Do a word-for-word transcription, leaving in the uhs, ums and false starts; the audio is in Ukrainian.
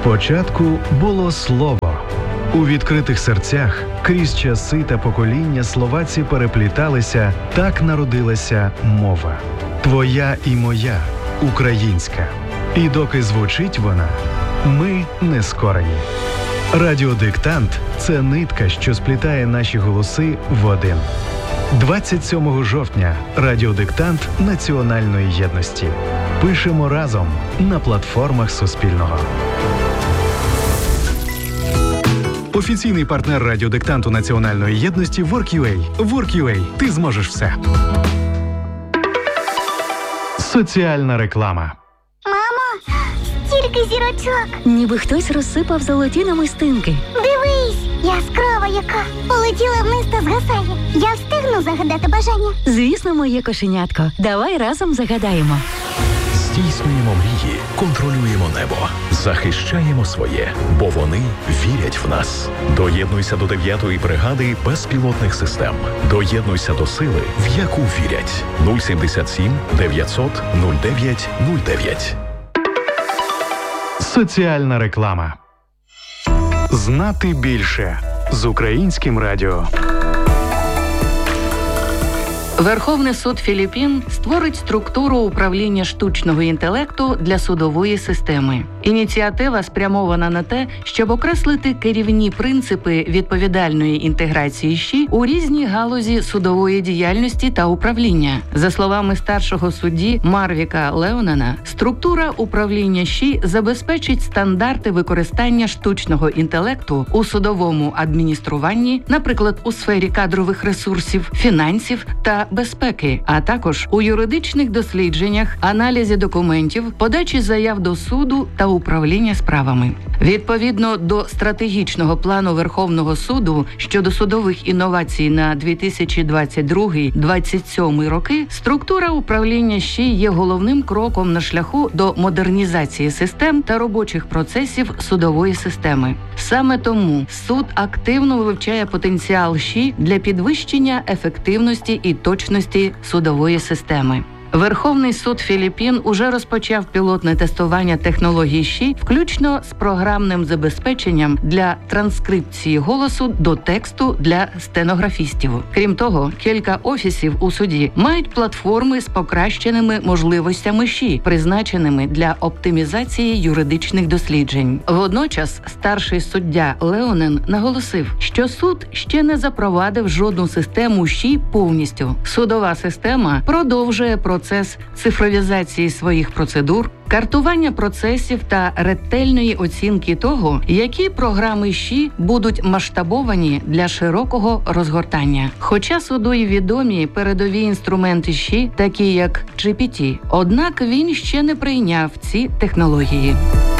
Спочатку було слово. У відкритих серцях крізь часи та покоління словаці перепліталися, так народилася мова. Твоя і моя, українська. І доки звучить вона, ми не скорені. Радіодиктант – це нитка, що сплітає наші голоси в один. двадцять сьомого жовтня радіодиктант національної єдності. Пишемо разом на платформах Суспільного. Офіційний партнер радіодиктанту національної єдності WorkUA. WorkUA. Ти зможеш все. Соціальна реклама. Мамо, стільки зірочок. Ніби хтось розсипав золоті намистинки. Дивись, яскрава яка. Полетіла вниз та згасає. Я встигну загадати бажання? Звісно, моє кошенятко. Давай разом загадаємо. Здійснюємо мрії, контролюємо небо, захищаємо своє, бо вони вірять в нас. Доєднуйся до дев'ятої бригади безпілотних систем. Доєднуйся до сили, в яку вірять. нуль сімдесят сім дев'ятсот нуль дев'ять нуль дев'ять. Соціальна реклама. Знати більше з Українським радіо. Верховний суд Філіппін створить структуру управління штучного інтелекту для судової системи. Ініціатива спрямована на те, щоб окреслити керівні принципи відповідальної інтеграції ЩІ у різні галузі судової діяльності та управління. За словами старшого судді Марвіка Леонена, структура управління ЩІ забезпечить стандарти використання штучного інтелекту у судовому адмініструванні, наприклад, у сфері кадрових ресурсів, фінансів та безпеки, а також у юридичних дослідженнях, аналізі документів, подачі заяв до суду та управління справами. Відповідно до стратегічного плану Верховного суду щодо судових інновацій на дві тисячі двадцять другий - двадцять сьомий роки, структура управління ЩІ є головним кроком на шляху до модернізації систем та робочих процесів судової системи. Саме тому суд активно вивчає потенціал ЩІ для підвищення ефективності і точності судової системи. Верховний суд Філіппін уже розпочав пілотне тестування технологій ЩІ, включно з програмним забезпеченням для транскрипції голосу до тексту для стенографістів. Крім того, кілька офісів у суді мають платформи з покращеними можливостями ЩІ, призначеними для оптимізації юридичних досліджень. Водночас, старший суддя Леонен наголосив, що суд ще не запровадив жодну систему ЩІ повністю. Судова система продовжує процес Процес цифровізації своїх процедур, картування процесів та ретельної оцінки того, які програми ЩІ будуть масштабовані для широкого розгортання. Хоча суду й відомі передові інструменти ЩІ, такі як джі пі ті, однак він ще не прийняв ці технології.